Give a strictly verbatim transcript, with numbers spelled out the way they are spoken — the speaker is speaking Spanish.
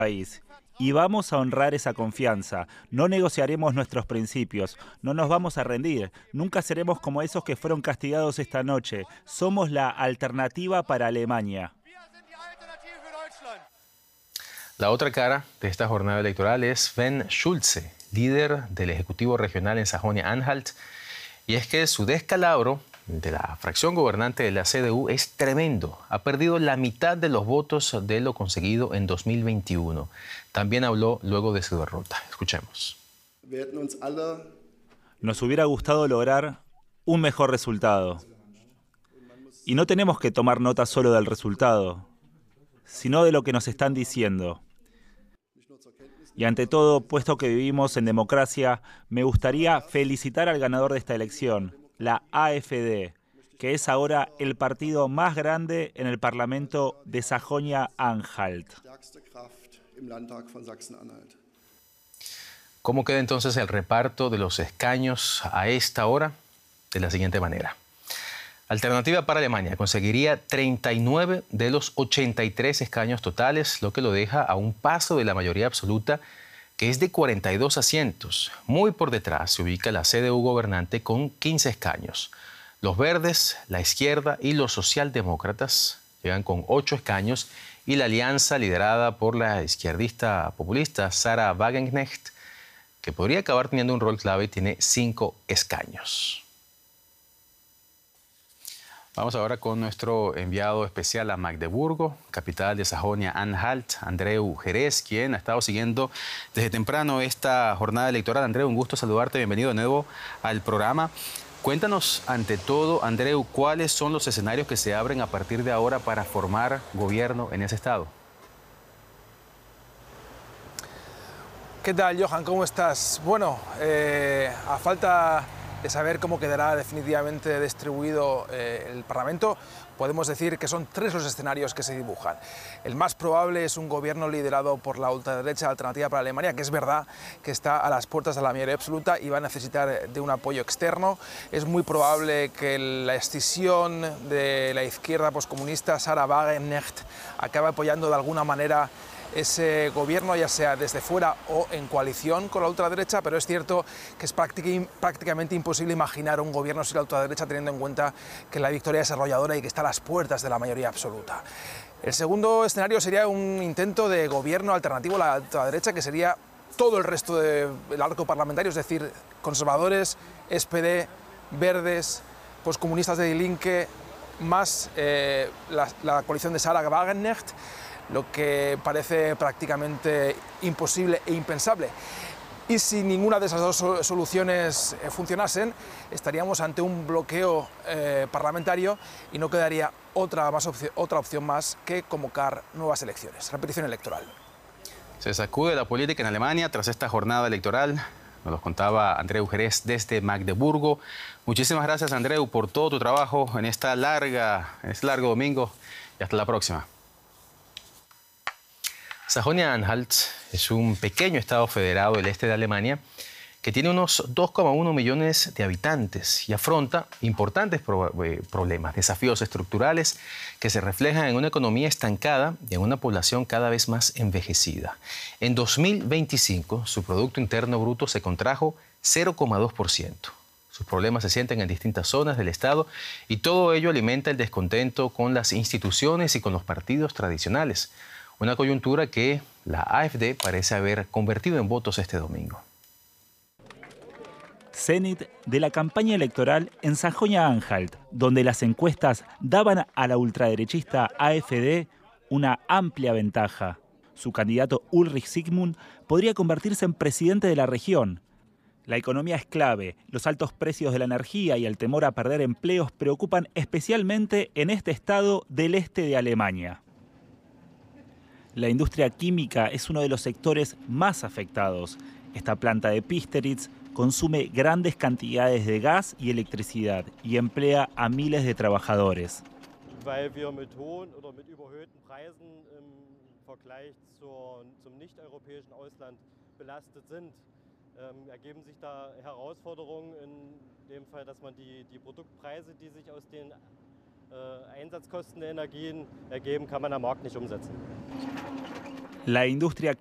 país. Y vamos a honrar esa confianza. No negociaremos nuestros principios. No nos vamos a rendir. Nunca seremos como esos que fueron castigados esta noche. Somos la alternativa para Alemania. La otra cara de esta jornada electoral es Sven Schulze, líder del Ejecutivo Regional en Sajonia-Anhalt. Y es que su descalabro de la fracción gobernante de la C D U es tremendo. Ha perdido la mitad de los votos de lo conseguido en dos mil veintiuno. También habló luego de su derrota. Escuchemos. Nos hubiera gustado lograr un mejor resultado. Y no tenemos que tomar nota solo del resultado, sino de lo que nos están diciendo. Y ante todo, puesto que vivimos en democracia, me gustaría felicitar al ganador de esta elección, la A F D, que es ahora el partido más grande en el Parlamento de Sajonia-Anhalt. ¿Cómo queda entonces el reparto de los escaños a esta hora? De la siguiente manera. Alternativa para Alemania conseguiría treinta y nueve de los ochenta y tres escaños totales, lo que lo deja a un paso de la mayoría absoluta, que es de cuarenta y dos asientos. Muy por detrás se ubica la C D U gobernante con quince escaños. Los verdes, la izquierda y los socialdemócratas llegan con ocho escaños y la alianza liderada por la izquierdista populista Sarah Wagenknecht, que podría acabar teniendo un rol clave, tiene cinco escaños. Vamos ahora con nuestro enviado especial a Magdeburgo, capital de Sajonia-Anhalt, Andreu Jerez, quien ha estado siguiendo desde temprano esta jornada electoral. Andreu, un gusto saludarte, bienvenido de nuevo al programa. Cuéntanos, ante todo, Andreu, ¿cuáles son los escenarios que se abren a partir de ahora para formar gobierno en ese estado? ¿Qué tal, Johan? ¿Cómo estás? Bueno, eh, a falta de saber cómo quedará definitivamente distribuido eh, el Parlamento, podemos decir que son tres los escenarios que se dibujan. El más probable es un gobierno liderado por la ultraderecha Alternativa para Alemania, que es verdad que está a las puertas de la mayoría absoluta y va a necesitar de un apoyo externo. Es muy probable que la escisión de la izquierda poscomunista Sarah Wagenknecht acabe apoyando de alguna manera ese gobierno, ya sea desde fuera o en coalición con la ultraderecha, pero es cierto que es prácticamente imposible imaginar un gobierno sin la ultraderecha, teniendo en cuenta que la victoria es arrolladora y que está a las puertas de la mayoría absoluta. El segundo escenario sería un intento de gobierno alternativo a la ultraderecha, que sería todo el resto del arco parlamentario, es decir, conservadores, S P D, verdes, poscomunistas de Die Linke, más eh, la, la coalición de Sarah Wagenknecht, lo que parece prácticamente imposible e impensable. Y si ninguna de esas dos soluciones funcionasen, estaríamos ante un bloqueo eh, parlamentario y no quedaría otra, más opción, otra opción más que convocar nuevas elecciones, repetición electoral. Se sacude la política en Alemania tras esta jornada electoral. Nos lo contaba Andreu Jerez desde Magdeburgo. Muchísimas gracias, Andreu, por todo tu trabajo en esta larga, en este largo domingo, y hasta la próxima. Sajonia-Anhalt es un pequeño estado federado del este de Alemania que tiene unos dos coma uno millones de habitantes y afronta importantes pro problemas, desafíos estructurales que se reflejan en una economía estancada y en una población cada vez más envejecida. En dos mil veinticinco, su Producto Interno Bruto se contrajo cero coma dos por ciento. Sus problemas se sienten en distintas zonas del estado y todo ello alimenta el descontento con las instituciones y con los partidos tradicionales. Una coyuntura que la A F D parece haber convertido en votos este domingo. Cenit de la campaña electoral en Sajonia-Anhalt, donde las encuestas daban a la ultraderechista A F D una amplia ventaja. Su candidato Ulrich Zygmunt podría convertirse en presidente de la región. La economía es clave, los altos precios de la energía y el temor a perder empleos preocupan especialmente en este estado del este de Alemania. La industria química es uno de los sectores más afectados. Esta planta de Pisteritz consume grandes cantidades de gas y electricidad y emplea a miles de trabajadores. Weil wir mit hohen oder mit überhöhten Preisen im Vergleich zur, zum nicht-europäischen Ausland belastet sind, ähm, ergeben sich da Herausforderungen in dem Fall, dass man die, die Produktpreise, die sich aus den äh, Einsatzkosten der Energien ergeben, kann man am Markt nicht umsetzen. La industria